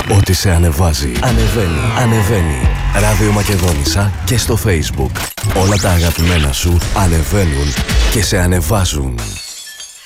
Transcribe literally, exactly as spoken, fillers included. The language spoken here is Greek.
Ό,τι σε ανεβάζει, ανεβαίνει, ανεβαίνει. Ράδιο Μακεδόνισσα και στο Facebook. Όλα τα αγαπημένα σου ανεβαίνουν και σε ανεβάζουν.